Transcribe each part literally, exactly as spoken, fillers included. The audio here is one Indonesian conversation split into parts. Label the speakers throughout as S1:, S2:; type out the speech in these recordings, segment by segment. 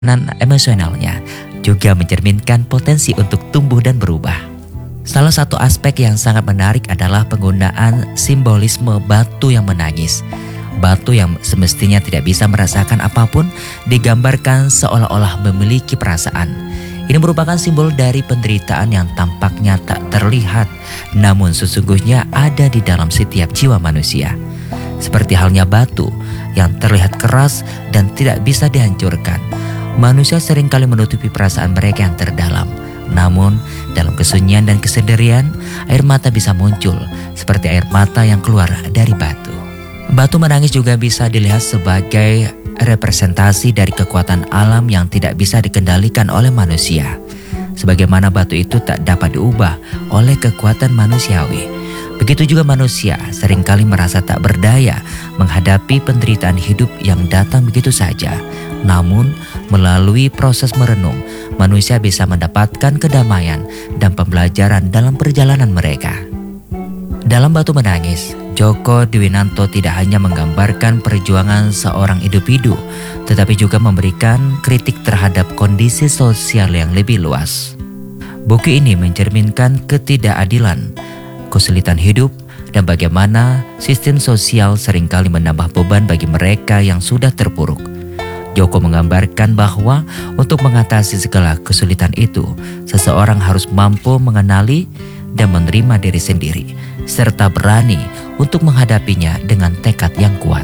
S1: Dan emosionalnya juga mencerminkan potensi untuk tumbuh dan berubah. Salah satu aspek yang sangat menarik adalah penggunaan simbolisme batu yang menangis. Batu yang semestinya tidak bisa merasakan apapun digambarkan seolah-olah memiliki perasaan. Ini merupakan simbol dari penderitaan yang tampaknya tak terlihat, namun sesungguhnya ada di dalam setiap jiwa manusia. Seperti halnya batu yang terlihat keras dan tidak bisa dihancurkan. Manusia seringkali menutupi perasaan mereka yang terdalam. Namun, dalam kesunyian dan kesendirian, air mata bisa muncul seperti air mata yang keluar dari batu. Batu menangis juga bisa dilihat sebagai representasi dari kekuatan alam yang tidak bisa dikendalikan oleh manusia. Sebagaimana batu itu tak dapat diubah oleh kekuatan manusiawi, begitu juga manusia seringkali merasa tak berdaya menghadapi penderitaan hidup yang datang begitu saja. Namun, melalui proses merenung, manusia bisa mendapatkan kedamaian dan pembelajaran dalam perjalanan mereka. Dalam Batu Menangis, Djoko Dwinanto tidak hanya menggambarkan perjuangan seorang individu, tetapi juga memberikan kritik terhadap kondisi sosial yang lebih luas. Buku ini mencerminkan ketidakadilan, kesulitan hidup, dan bagaimana sistem sosial seringkali menambah beban bagi mereka yang sudah terpuruk. Djoko menggambarkan bahwa untuk mengatasi segala kesulitan itu, seseorang harus mampu mengenali dan menerima diri sendiri, serta berani untuk menghadapinya dengan tekad yang kuat.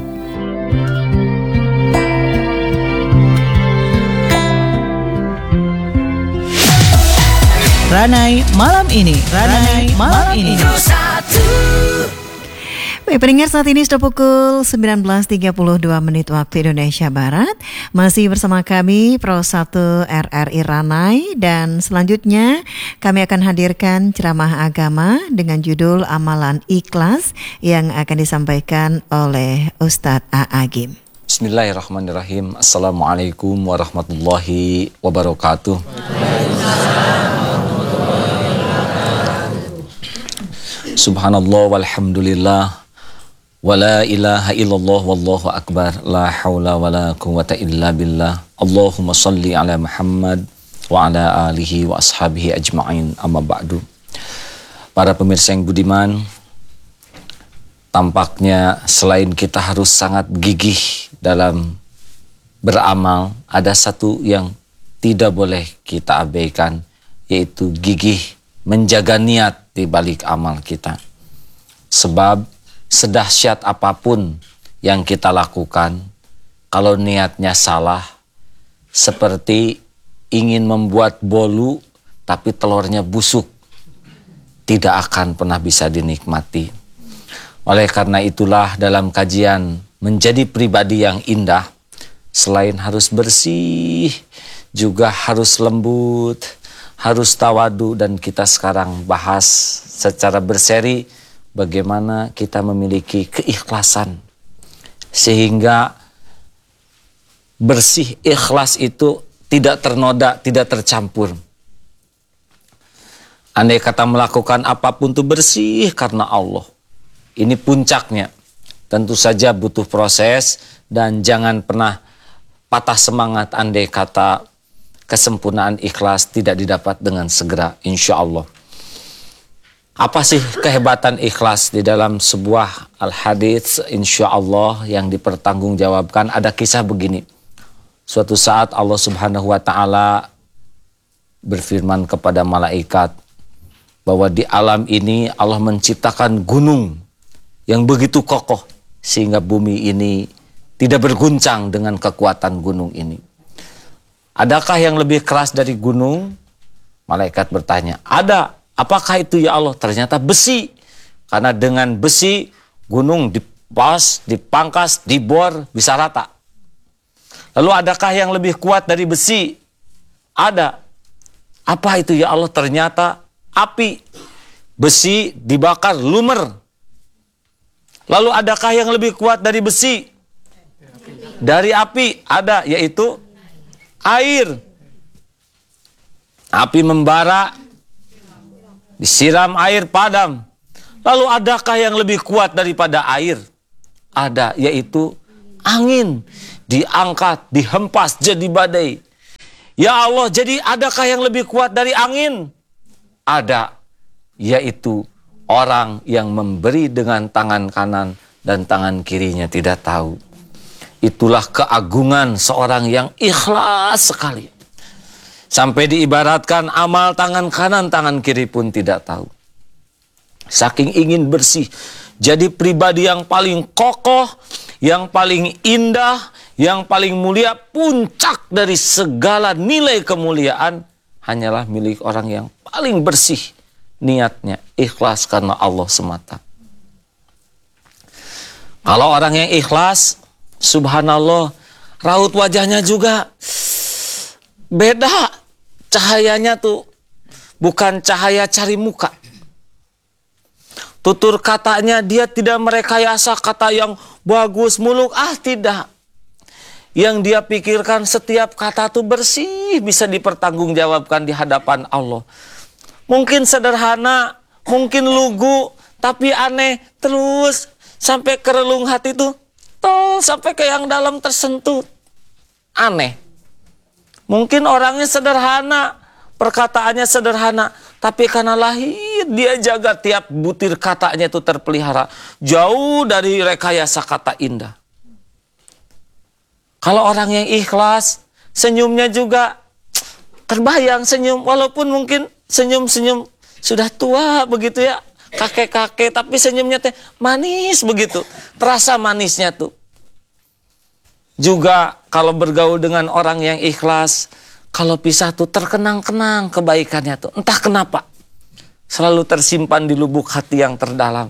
S2: Ranai Malam Ini, Ranai Malam Ini. Baik, pendengar, saat ini sudah pukul sembilan belas tiga puluh dua menit waktu Indonesia Barat. Masih bersama kami Pro satu R R I Ranai, dan selanjutnya kami akan hadirkan ceramah agama dengan judul Amalan Ikhlas yang akan disampaikan oleh Ustadz A. Agim.
S3: Bismillahirrahmanirrahim. Assalamualaikum warahmatullahi wabarakatuh. Subhanallah walhamdulillah. Wala ilaha illallah wallahu akbar. La hawla wala quwwata illa billah. Allahumma salli ala Muhammad wa ala alihi wa ashabihi ajma'in, amma ba'du. Para pemirsa yang budiman, tampaknya selain kita harus sangat gigih dalam beramal, ada satu yang tidak boleh kita abaikan, yaitu gigih menjaga niat di balik amal kita. Sebab sedahsyat apapun yang kita lakukan, kalau niatnya salah, seperti ingin membuat bolu tapi telurnya busuk, tidak akan pernah bisa dinikmati. Oleh karena itulah dalam kajian menjadi pribadi yang indah, selain harus bersih, juga harus lembut, harus tawadu, dan kita sekarang bahas secara berseri bagaimana kita memiliki keikhlasan sehingga bersih ikhlas itu tidak ternoda, tidak tercampur. Andai kata melakukan apapun itu bersih karena Allah, ini puncaknya. Tentu saja butuh proses dan jangan pernah patah semangat andai kata kesempurnaan ikhlas tidak didapat dengan segera, insya Allah. Apa sih kehebatan ikhlas? Di dalam sebuah al-hadits insya Allah yang dipertanggungjawabkan ada kisah begini. Suatu saat Allah subhanahu wa ta'ala berfirman kepada malaikat bahwa di alam ini Allah menciptakan gunung yang begitu kokoh sehingga bumi ini tidak berguncang dengan kekuatan gunung ini. Adakah yang lebih keras dari gunung? Malaikat bertanya, ada. Apakah itu ya Allah? Ternyata besi. Karena dengan besi gunung dipas, dipangkas, dibor, bisa rata. Lalu adakah yang lebih kuat dari besi? Ada. Apa itu ya Allah? Ternyata api. Besi dibakar lumer. Lalu adakah yang lebih kuat dari besi? Dari api? Ada, yaitu air. Api membara, disiram air padam. Lalu adakah yang lebih kuat daripada air? Ada, yaitu angin. Diangkat, dihempas jadi badai. Ya Allah, jadi adakah yang lebih kuat dari angin? Ada, yaitu orang yang memberi dengan tangan kanan dan tangan kirinya tidak tahu. Itulah keagungan seorang yang ikhlas sekali. Sampai diibaratkan amal tangan kanan, tangan kiri pun tidak tahu. Saking ingin bersih, jadi pribadi yang paling kokoh, yang paling indah, yang paling mulia, puncak dari segala nilai kemuliaan hanyalah milik orang yang paling bersih niatnya, ikhlas karena Allah semata. Kalau orang yang ikhlas, subhanallah, raut wajahnya juga beda. Cahayanya tuh bukan cahaya cari muka. Tutur katanya dia tidak merekayasa kata yang bagus muluk, ah tidak. Yang dia pikirkan setiap kata tuh bersih, bisa dipertanggungjawabkan di hadapan Allah. Mungkin sederhana, mungkin lugu, tapi aneh terus sampai ke relung hati tuh, tol sampai ke yang dalam tersentuh. Aneh. Mungkin orangnya sederhana, perkataannya sederhana, tapi karena lahir dia jaga tiap butir katanya itu terpelihara, jauh dari rekayasa kata indah. Kalau orang yang ikhlas, senyumnya juga terbayang senyum, walaupun mungkin senyum-senyum sudah tua begitu ya, kakek-kakek, tapi senyumnya teh manis begitu, terasa manisnya tuh. Juga kalau bergaul dengan orang yang ikhlas, kalau pisah tuh terkenang-kenang kebaikannya tuh, entah kenapa selalu tersimpan di lubuk hati yang terdalam.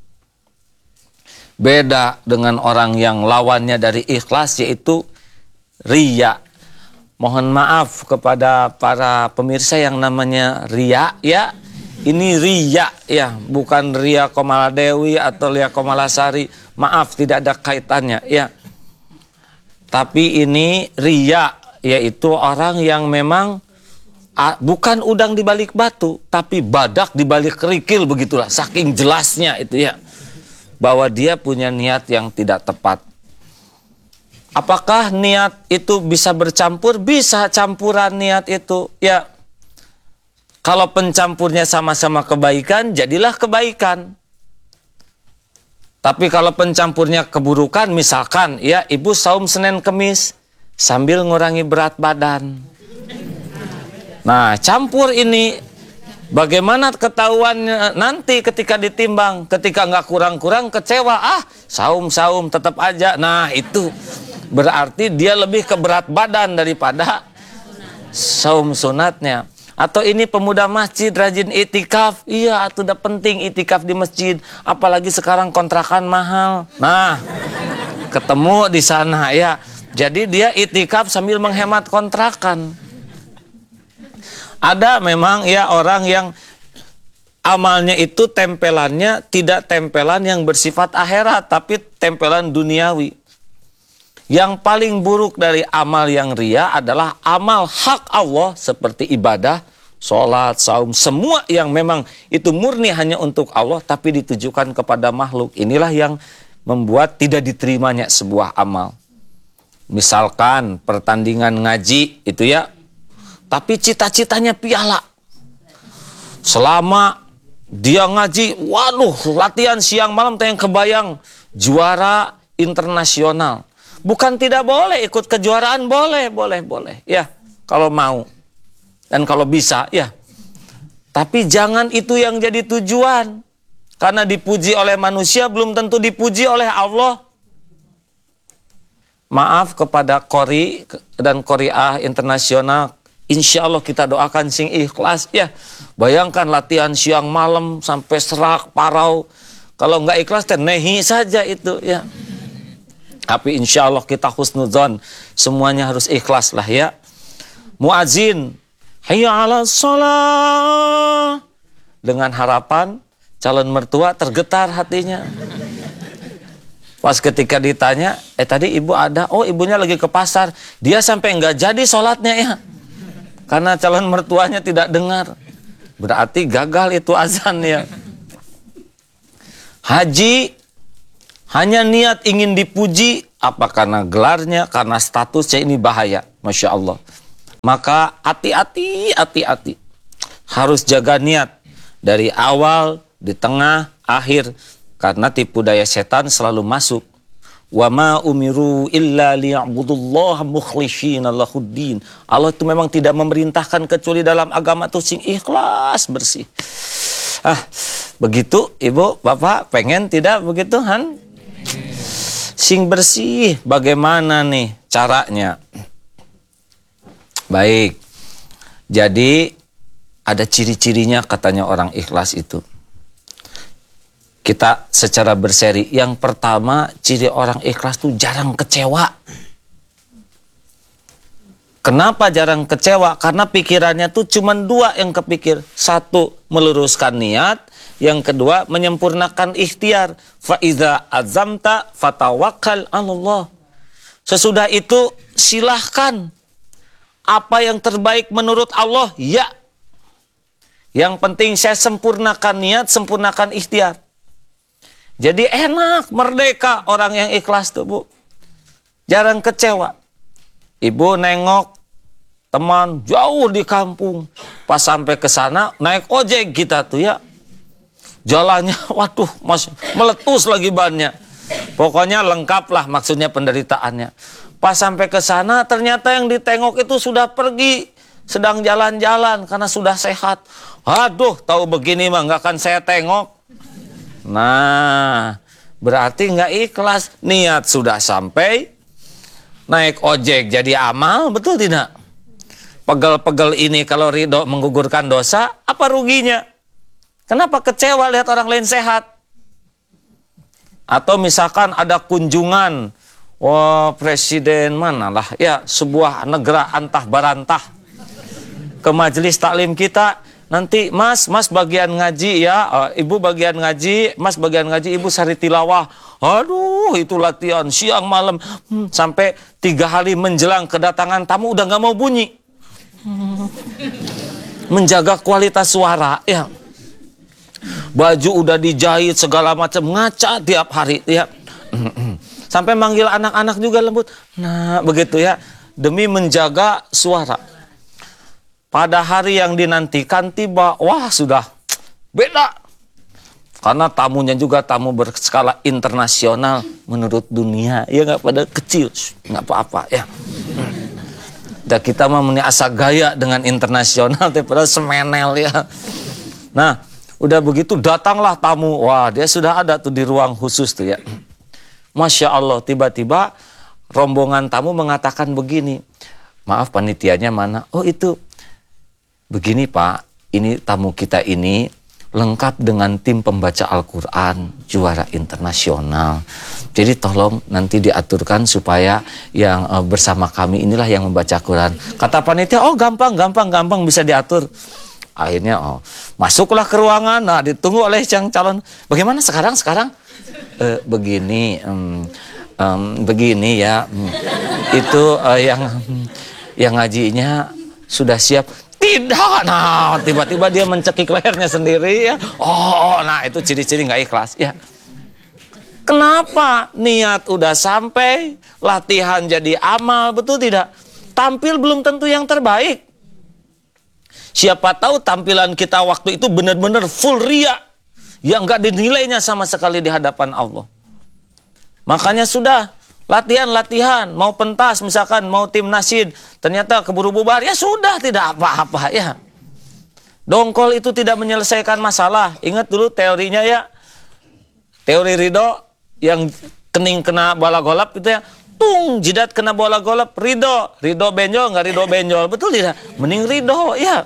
S3: Beda dengan orang yang lawannya dari ikhlas, yaitu riya. Mohon maaf kepada para pemirsa yang namanya riya ya. Ini riya ya, bukan Ria Komaladewi atau Lia Komalasari. Maaf, tidak ada kaitannya ya. Tapi ini riya, yaitu orang yang memang a, bukan udang di balik batu, tapi badak di balik kerikil, begitulah. Saking jelasnya itu ya, bahwa dia punya niat yang tidak tepat. Apakah niat itu bisa bercampur? Bisa campuran niat itu. Ya, kalau pencampurnya sama-sama kebaikan, jadilah kebaikan. Tapi kalau pencampurnya keburukan, misalkan ya ibu saum Senin Kemis sambil ngurangi berat badan. Nah, campur ini bagaimana ketahuannya nanti ketika ditimbang, ketika nggak kurang-kurang kecewa, ah saum-saum tetap aja. Nah itu berarti dia lebih ke berat badan daripada saum sunatnya. Atau ini pemuda masjid rajin itikaf, iya itu udah penting itikaf di masjid, apalagi sekarang kontrakan mahal. Nah ketemu di sana ya, jadi dia itikaf sambil menghemat kontrakan. Ada memang ya orang yang amalnya itu tempelannya tidak tempelan yang bersifat akhirat, tapi tempelan duniawi. Yang paling buruk dari amal yang riya adalah amal hak Allah seperti ibadah, sholat, saum, semua yang memang itu murni hanya untuk Allah tapi ditujukan kepada makhluk. Inilah yang membuat tidak diterimanya sebuah amal. Misalkan pertandingan ngaji itu ya, tapi cita-citanya piala. Selama dia ngaji, waduh latihan siang malam yang kebayang juara internasional. Bukan tidak boleh ikut kejuaraan, boleh, boleh, boleh. Ya, kalau mau. Dan kalau bisa, ya. Tapi jangan itu yang jadi tujuan. Karena dipuji oleh manusia, belum tentu dipuji oleh Allah. Maaf kepada Qori dan Qori'ah internasional. Insya Allah kita doakan sing ikhlas. Ya, bayangkan latihan siang malam sampai serak, parau. Kalau nggak ikhlas, nehi saja itu, ya. Tapi insya Allah kita husnudzon, semuanya harus ikhlas lah ya. Muazin, hayya ala sholah, dengan harapan calon mertua tergetar hatinya. Pas ketika ditanya, eh tadi ibu ada, oh ibunya lagi ke pasar, dia sampai nggak jadi sholatnya ya, karena calon mertuanya tidak dengar. Berarti gagal itu azan ya. Haji hanya niat ingin dipuji, apa karena gelarnya, karena statusnya, ini bahaya. Masya Allah. Maka hati-hati, hati-hati. Harus jaga niat dari awal, di tengah, akhir. Karena tipu daya setan selalu masuk. Wa ma umiru illa liya'budullaha mukhlishina lahuddin. Allah itu memang tidak memerintahkan kecuali dalam agama itu sing ikhlas, bersih. Ah, begitu Ibu, Bapak pengen tidak begitu Han? Sing bersih, bagaimana nih caranya? Baik. Jadi ada ciri-cirinya katanya orang ikhlas itu. Kita secara berseri. Yang pertama, ciri orang ikhlas tuh jarang kecewa. Kenapa jarang kecewa? Karena pikirannya tuh cuma dua yang kepikir. Satu, meluruskan niat. Yang kedua, menyempurnakan ikhtiar. Fa iza azamta fatawakkal 'alallah. Sesudah itu silahkan. Apa yang terbaik menurut Allah, ya. Yang penting saya sempurnakan niat, sempurnakan ikhtiar. Jadi enak, merdeka orang yang ikhlas tuh, Bu. Jarang kecewa. Ibu nengok teman jauh di kampung. Pas sampai ke sana, naik ojek kita tuh ya. Jalannya, waduh, mas, meletus lagi bannya. Pokoknya lengkap lah maksudnya penderitaannya. Pas sampai ke sana, ternyata yang ditengok itu sudah pergi. Sedang jalan-jalan karena sudah sehat. Aduh, tahu begini mah nggak akan saya tengok. Nah, berarti nggak ikhlas. Niat sudah sampai, naik ojek jadi amal, betul tidak? Pegel-pegel ini kalau ridho menggugurkan dosa, apa ruginya? Kenapa kecewa lihat orang lain sehat? Atau misalkan ada kunjungan, wah presiden manalah, ya sebuah negara antah barantah ke majelis taklim kita. Nanti mas, mas bagian ngaji ya, uh, ibu bagian ngaji, mas bagian ngaji, ibu sari tilawah. Aduh, itu latihan siang malam hmm, sampai tiga hari menjelang kedatangan tamu udah nggak mau bunyi. Hmm. Menjaga kualitas suara, ya. Baju udah dijahit segala macam, ngaca tiap hari, ya. Sampai manggil anak-anak juga lembut. Nah, begitu ya, demi menjaga suara. Pada hari yang dinantikan tiba, wah sudah beda. Karena tamunya juga tamu berskala internasional menurut dunia. Ya nggak pada kecil, nggak apa-apa ya. Dan kita mah asa gaya dengan internasional, tapi padahal semenel ya. Nah, udah begitu datanglah tamu. Wah, dia sudah ada tuh di ruang khusus tuh ya. Masya Allah, tiba-tiba rombongan tamu mengatakan begini. Maaf, panitianya mana? Oh itu. Begini Pak, ini tamu kita ini lengkap dengan tim pembaca Al-Quran, juara internasional. Jadi tolong nanti diaturkan supaya yang uh, bersama kami inilah yang membaca Quran. Kata panitia, oh gampang, gampang, gampang bisa diatur. Akhirnya oh masuklah ke ruangan, nah ditunggu oleh yang calon. Bagaimana sekarang, sekarang? E, begini, um, um, begini ya, um, itu uh, yang, yang ngajinya sudah siap. Tidak, nah tiba-tiba dia mencekik lehernya sendiri ya. Oh, nah itu ciri-ciri nggak ikhlas ya. Kenapa? Niat udah sampai, latihan jadi amal, betul tidak? Tampil belum tentu yang terbaik. Siapa tahu tampilan kita waktu itu benar-benar full ria, yang nggak dinilainya sama sekali di hadapan Allah. Makanya sudah. Latihan-latihan, mau pentas misalkan, mau tim nasyid, ternyata keburu bubar, ya sudah tidak apa-apa ya. Dongkol itu tidak menyelesaikan masalah. Ingat dulu teorinya ya, teori ridho yang kening kena bola golap itu ya, tung jidat kena bola golap, ridho, ridho benjol nggak ridho benjol, betul tidak? Mending ridho ya.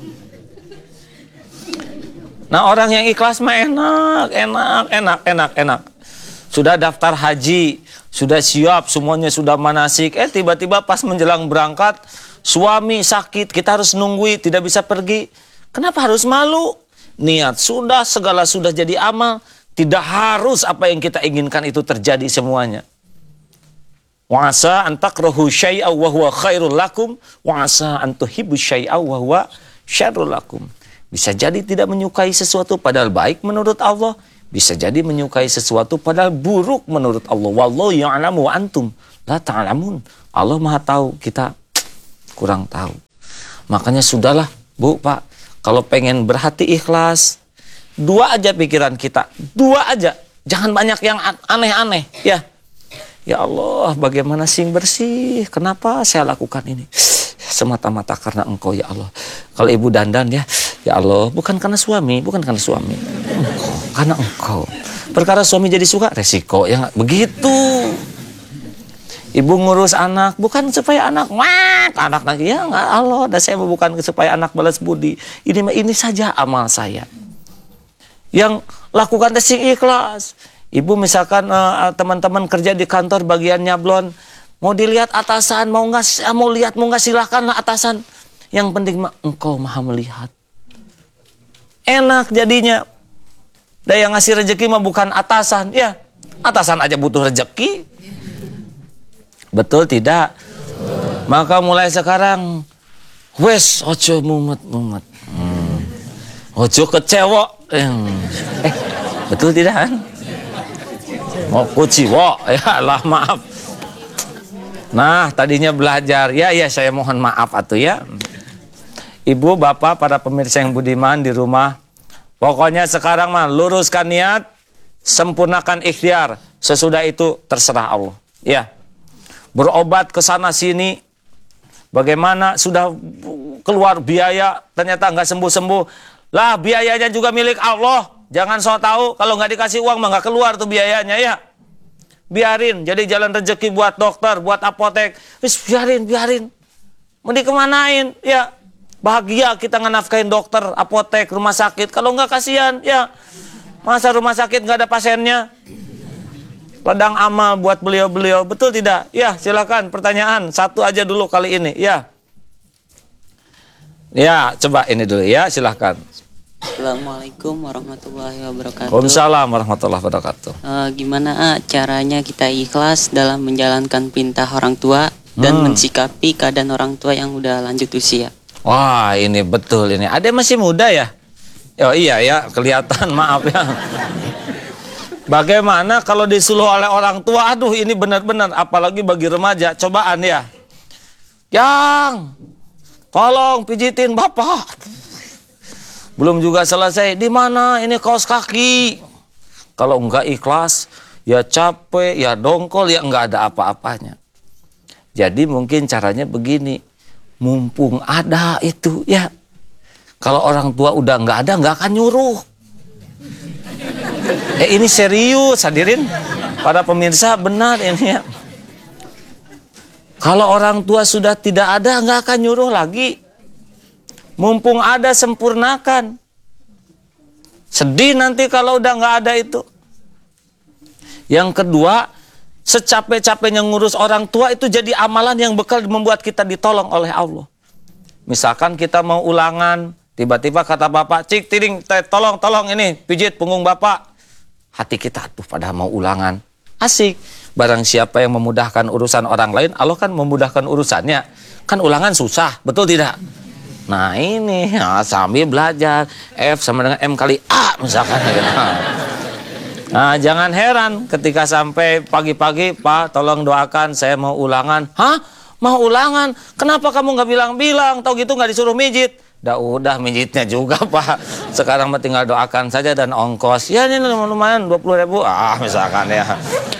S3: Nah orang yang ikhlas mah enak, enak, enak, enak, enak. Sudah daftar haji, sudah siap, semuanya sudah manasik. Eh tiba-tiba pas menjelang berangkat, suami sakit, kita harus nunggui, tidak bisa pergi. Kenapa harus malu? Niat sudah, segala sudah jadi amal. Tidak harus apa yang kita inginkan itu terjadi semuanya. Wa asa an takrahu syai'aw wa huwa khairul lakum, wa asa an tuhibbu syai'aw wa huwa syarrul lakum. Bisa jadi tidak menyukai sesuatu padahal baik menurut Allah. Bisa jadi menyukai sesuatu padahal buruk menurut Allah. Wallahu ya'lamu wa antum la ta'lamun. Allah Maha tahu, kita kurang tahu. Makanya sudahlah, Bu, Pak, kalau pengen berhati ikhlas, dua aja pikiran kita, dua aja. Jangan banyak yang aneh-aneh, ya. Ya Allah, bagaimana sing bersih? Kenapa saya lakukan ini? Semata-mata karena Engkau, ya Allah. Kalau ibu dandan, ya, ya Allah, bukan karena suami, bukan karena suami. Engkau, karena Engkau. Perkara suami jadi suka, resiko, ya begitu. Ibu ngurus anak, bukan supaya anak, wah, anak lagi, ya nggak Allah. Dan saya bukan supaya anak balas budi. Ini ini saja amal saya. Yang lakukan testing ikhlas. Ibu misalkan uh, teman-teman kerja di kantor bagian nyablon, mau dilihat atasan, mau nggak, mau lihat, mau nggak, silakanlah atasan. Yang penting mah Engkau maha melihat. Enak jadinya. Dan yang ngasih rezeki mah bukan atasan, ya. Atasan aja butuh rezeki. Betul tidak? Maka mulai sekarang, wes ojo mumet-mumet. Hmm. Ojo kecewa. Hmm. Eh, betul tidak kan? Mau kuciwo, ya lah maaf. Nah, tadinya belajar, ya ya saya mohon maaf atuh ya. Ibu, bapak, para pemirsa yang budiman di rumah, pokoknya sekarang mah luruskan niat, sempurnakan ikhtiar. Sesudah itu terserah Allah. Ya, berobat ke sana sini, bagaimana sudah keluar biaya, ternyata nggak sembuh-sembuh. Lah biayanya juga milik Allah. Jangan so tahu kalau nggak dikasih uang mah nggak keluar tuh biayanya, ya. Biarin, jadi jalan rezeki buat dokter, buat apotek. Wis biarin, biarin. Mau dikemanain, ya. Bahagia kita nganafkain dokter, apotek, rumah sakit. Kalau nggak kasihan, ya. Masa rumah sakit nggak ada pasiennya? Ladang amal buat beliau-beliau, betul tidak? Ya, silakan pertanyaan satu aja dulu kali ini, ya. Ya, coba ini dulu ya, silakan.
S4: Assalamualaikum warahmatullahi wabarakatuh.
S3: Waalaikumsalam warahmatullahi wabarakatuh.
S4: Uh, gimana ah, caranya kita ikhlas dalam menjalankan perintah orang tua dan
S3: Hmm.
S4: mensikapi keadaan orang tua yang udah lanjut usia?
S3: Wah, ini betul ini. Ade masih muda ya? Oh iya ya, kelihatan, maaf ya. Bagaimana kalau disuruh oleh orang tua? Aduh, ini benar-benar, apalagi bagi remaja, cobaan ya. Yang, tolong pijitin bapak. Belum juga selesai, di mana ini kaos kaki? Kalau enggak ikhlas, ya capek, ya dongkol, ya enggak ada apa-apanya. Jadi mungkin caranya begini, mumpung ada itu, ya. Kalau orang tua udah enggak ada, enggak akan nyuruh. Eh ini serius, hadirin. Para pemirsa, benar ini ya. Kalau orang tua sudah tidak ada, enggak akan nyuruh lagi. Mumpung ada, sempurnakan. Sedih nanti kalau udah nggak ada itu. Yang kedua, secapek-capeknya ngurus orang tua itu jadi amalan yang bekal membuat kita ditolong oleh Allah. Misalkan kita mau ulangan, tiba-tiba kata bapak, cik, tiring, tolong, tolong ini, pijit punggung bapak. Hati kita tuh pada mau ulangan. Asik. Barang siapa yang memudahkan urusan orang lain, Allah kan memudahkan urusannya. Kan ulangan susah, betul tidak? Nah ini ya, sambil belajar F sama dengan M kali A misalkan. Nah jangan heran ketika sampai pagi-pagi, Pak tolong doakan saya mau ulangan. Hah? Mau ulangan? Kenapa kamu nggak bilang-bilang? Tau gitu nggak disuruh mijit? Dah udah mijitnya juga Pak. Sekarang mah tinggal doakan saja dan ongkos. Ya ini lumayan dua puluh ribu. Ah misalkan ya.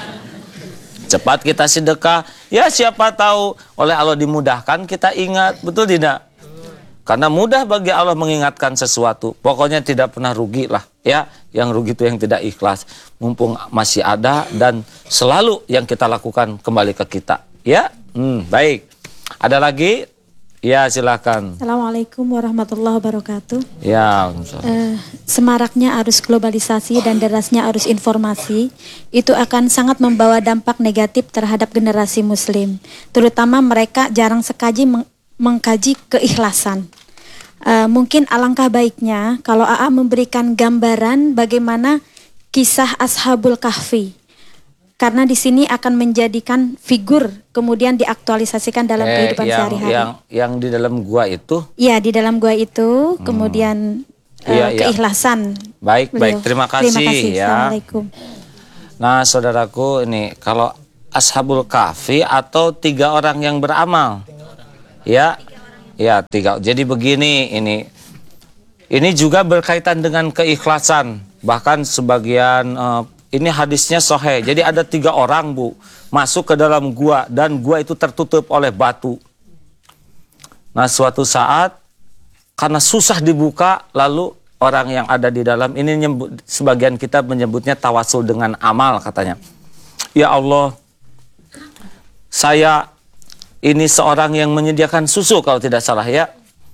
S3: Cepat kita sedekah. Ya siapa tahu oleh Allah dimudahkan kita ingat. Betul tidak? Karena mudah bagi Allah mengingatkan sesuatu. Pokoknya tidak pernah rugi lah. Ya, yang rugi itu yang tidak ikhlas. Mumpung masih ada dan selalu yang kita lakukan kembali ke kita. Ya, hmm, baik. Ada lagi? Ya, silakan.
S5: Assalamualaikum warahmatullahi wabarakatuh.
S3: Ya,
S5: uh, semaraknya arus globalisasi dan derasnya arus informasi itu akan sangat membawa dampak negatif terhadap generasi Muslim. Terutama mereka jarang sekali meng mengkaji keikhlasan. Uh, mungkin alangkah baiknya kalau A A memberikan gambaran bagaimana kisah Ashabul Kahfi, karena di sini akan menjadikan figur kemudian diaktualisasikan dalam
S3: eh,
S5: kehidupan
S3: yang,
S5: sehari-hari.
S3: Yang yang di dalam gua itu?
S5: Iya, di dalam gua itu hmm. kemudian
S3: iya,
S5: uh, keikhlasan.
S3: Iya. Baik,
S5: beliau.
S3: baik. Terima kasih,
S5: Terima kasih.
S3: Ya.
S5: Assalamualaikum.
S3: Nah, saudaraku, ini kalau Ashabul Kahfi atau tiga orang yang beramal, ya. Ya, tiga. Jadi begini, ini ini juga berkaitan dengan keikhlasan. Bahkan sebagian uh, ini hadisnya sahih. Jadi ada tiga orang, Bu, masuk ke dalam gua dan gua itu tertutup oleh batu. Nah, suatu saat karena susah dibuka, lalu orang yang ada di dalam ini nyebut, sebagian kita menyebutnya tawasul dengan amal katanya. Ya Allah, saya ini seorang yang menyediakan susu kalau tidak salah ya.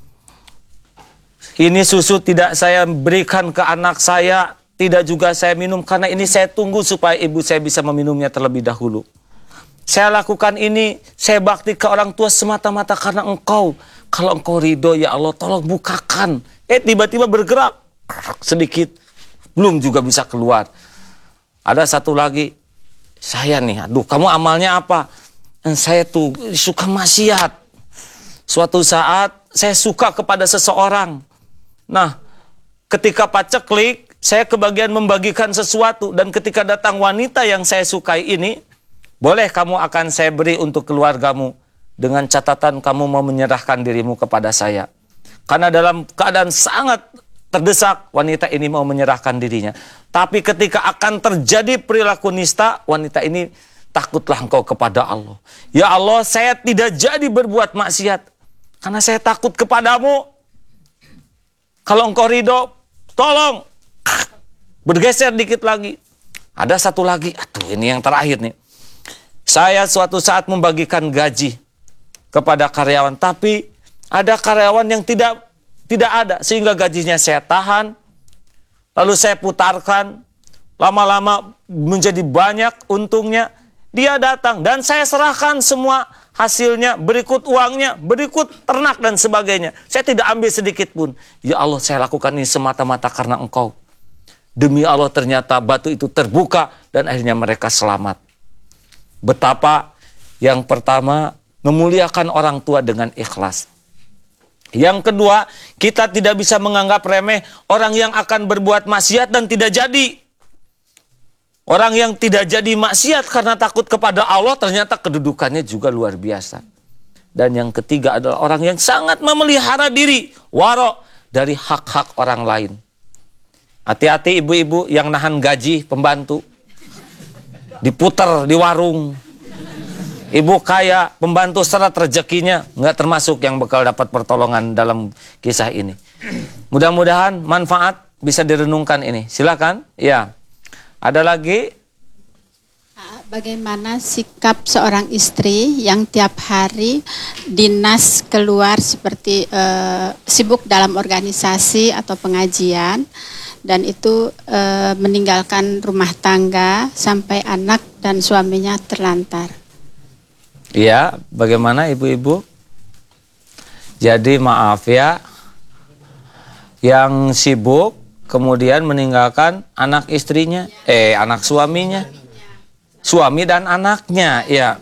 S3: Ini susu tidak saya berikan ke anak saya, tidak juga saya minum karena ini saya tunggu supaya ibu saya bisa meminumnya terlebih dahulu. Saya lakukan ini, saya bakti ke orang tua semata-mata karena engkau. Kalau engkau ridho ya Allah, tolong bukakan. Eh tiba-tiba bergerak sedikit, belum juga bisa keluar. Ada satu lagi, saya nih, aduh kamu amalnya apa? Dan saya tuh suka maksiat. Suatu saat saya suka kepada seseorang. Nah, ketika paceklik, saya kebagian membagikan sesuatu. Dan ketika datang wanita yang saya sukai ini, boleh kamu akan saya beri untuk keluargamu. Dengan catatan kamu mau menyerahkan dirimu kepada saya. Karena dalam keadaan sangat terdesak, wanita ini mau menyerahkan dirinya. Tapi ketika akan terjadi perilaku nista, wanita ini, takutlah engkau kepada Allah. Ya Allah, saya tidak jadi berbuat maksiat. Karena saya takut kepadamu. Kalau engkau ridho, tolong. Bergeser dikit lagi. Ada satu lagi, aduh ini yang terakhir nih. Saya suatu saat membagikan gaji kepada karyawan, tapi ada karyawan yang tidak tidak ada, sehingga gajinya saya tahan, lalu saya putarkan, lama-lama menjadi banyak untungnya, dia datang dan saya serahkan semua hasilnya, berikut uangnya, berikut ternak dan sebagainya. Saya tidak ambil sedikit pun. Ya Allah, saya lakukan ini semata-mata karena engkau. Demi Allah ternyata batu itu terbuka dan akhirnya mereka selamat. Betapa yang pertama memuliakan orang tua dengan ikhlas. Yang kedua, kita tidak bisa menganggap remeh orang yang akan berbuat maksiat dan tidak jadi. Orang yang tidak jadi maksiat karena takut kepada Allah ternyata kedudukannya juga luar biasa. Dan yang ketiga adalah orang yang sangat memelihara diri, waro dari hak-hak orang lain. Hati-hati ibu-ibu yang nahan gaji pembantu. Diputer di warung. Ibu kaya, pembantu seret rezekinya, nggak termasuk yang bakal dapat pertolongan dalam kisah ini. Mudah-mudahan manfaat bisa direnungkan ini. Silakan. Ya. Ada lagi?
S6: Bagaimana sikap seorang istri yang tiap hari dinas keluar seperti eh, sibuk dalam organisasi atau pengajian, dan itu eh, meninggalkan rumah tangga sampai anak dan suaminya terlantar.
S3: Iya, bagaimana ibu-ibu? Jadi maaf ya, yang sibuk kemudian meninggalkan anak istrinya, eh anak suaminya, suami dan anaknya, ya.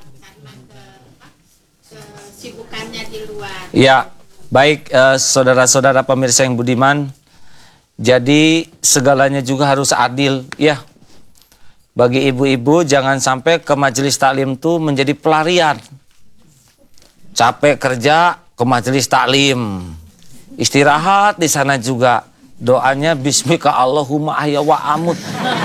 S6: Kesibukannya di luar.
S3: Ya, baik eh, saudara-saudara pemirsa yang budiman, jadi segalanya juga harus adil, ya. Bagi ibu-ibu jangan sampai ke majelis taklim itu menjadi pelarian. Capek kerja ke majelis taklim. Istirahat di sana juga. Doanya bismika Allahumma ahya wa amut.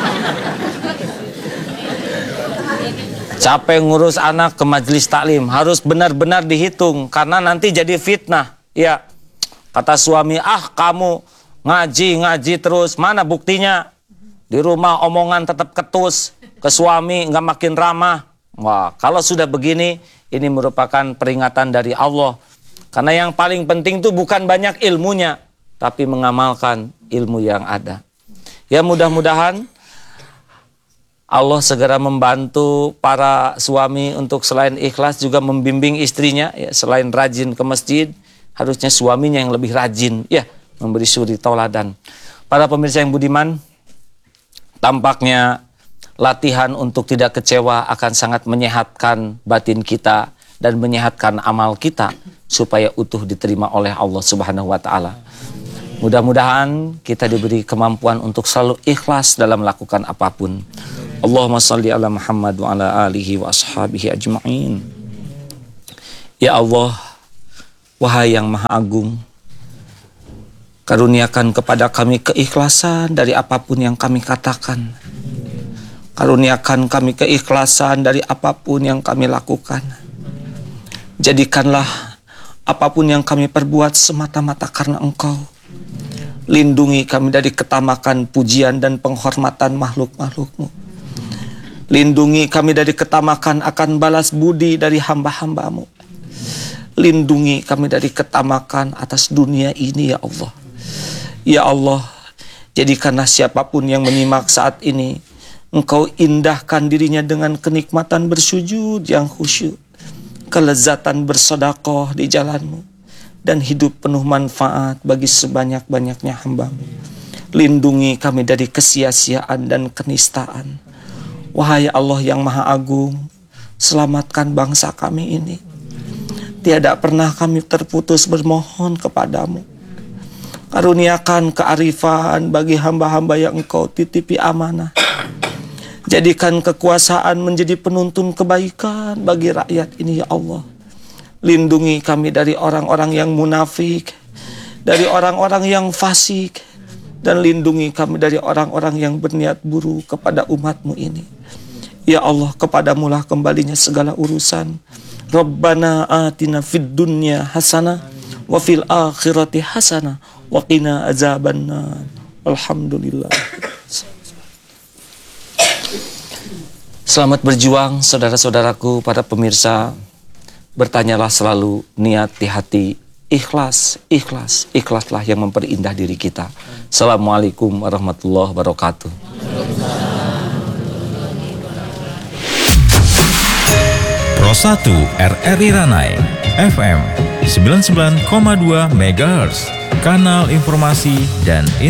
S3: Capek ngurus anak ke majelis taklim, harus benar-benar dihitung karena nanti jadi fitnah. Ya. Kata suami, "Ah, kamu ngaji-ngaji terus, mana buktinya?" Di rumah omongan tetap ketus, ke suami nggak makin ramah. Wah, kalau sudah begini, ini merupakan peringatan dari Allah. Karena yang paling penting itu bukan banyak ilmunya, tapi mengamalkan ilmu yang ada. Ya mudah-mudahan Allah segera membantu para suami untuk selain ikhlas juga membimbing istrinya. Ya, selain rajin ke masjid, harusnya suaminya yang lebih rajin. Ya, memberi suri tauladan. Para pemirsa yang budiman, tampaknya latihan untuk tidak kecewa akan sangat menyehatkan batin kita dan menyehatkan amal kita supaya utuh diterima oleh Allah Subhanahu wa taala. Mudah-mudahan kita diberi kemampuan untuk selalu ikhlas dalam melakukan apapun. Allahumma shalli ala Muhammad wa ala alihi wa ashabihi ajma'in. Ya Allah, Wahai yang Maha Agung, karuniakan kepada kami keikhlasan dari apapun yang kami katakan. Karuniakan kami keikhlasan dari apapun yang kami lakukan. Jadikanlah apapun yang kami perbuat semata-mata karena Engkau. Lindungi kami dari ketamakan pujian dan penghormatan makhluk-makhluk-Mu. Lindungi kami dari ketamakan akan balas budi dari hamba-hamba-Mu. Lindungi kami dari ketamakan atas dunia ini ya Allah. Ya Allah, jadikanlah siapapun yang menyimak saat ini, Engkau indahkan dirinya dengan kenikmatan bersujud yang khusyuk, kelezatan bersedekah di jalan-Mu, dan hidup penuh manfaat bagi sebanyak-banyaknya hamba-Mu. Lindungi kami dari kesia-siaan dan kenistaan. Wahai Allah yang Maha Agung, selamatkan bangsa kami ini. Tiada pernah kami terputus bermohon kepadamu. Karuniakan kearifan bagi hamba-hamba yang Engkau titipi amanah. Jadikan kekuasaan menjadi penuntun kebaikan bagi rakyat ini ya Allah. Lindungi kami dari orang-orang yang munafik, dari orang-orang yang fasik, dan lindungi kami dari orang-orang yang berniat buruk kepada umat-Mu ini. Ya Allah, kepadamu-lah kembalinya segala urusan. Rabbana atina fid dunya hasanah wa fil akhirati hasanah wa qina azabannar. Alhamdulillah. Selamat berjuang saudara-saudaraku, para pemirsa. Bertanyalah selalu niat di hati. Ikhlas, ikhlas, ikhlaslah yang memperindah diri kita. Assalamualaikum warahmatullahi wabarakatuh.
S7: Pro satu R R I Ranai F M sembilan puluh sembilan koma dua megahertz, kanal informasi dan